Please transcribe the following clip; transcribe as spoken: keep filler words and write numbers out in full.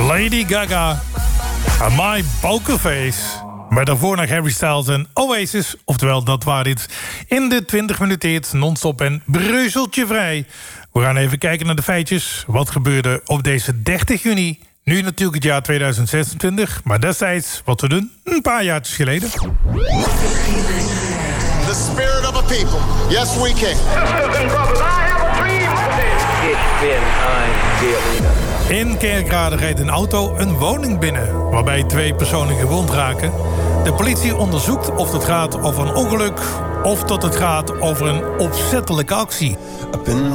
Lady Gaga, My Poker Face. Maar daarvoor nog Harry Styles en Oasis. Oftewel, dat waren dit in de twintig minuten hit non-stop en breuzeltje vrij. We gaan even kijken naar de feitjes. Wat gebeurde op deze dertig juni? Nu natuurlijk het jaar tweeduizend zesentwintig. Maar destijds, wat we doen, een paar jaartjes geleden. The spirit of a people. Yes, we can. Sisters and brothers, I have a dream. Ik ben een In Kerkrade reed een auto een woning binnen, waarbij twee personen gewond raken. De politie onderzoekt of het gaat over een ongeluk of dat het gaat over een opzettelijke actie.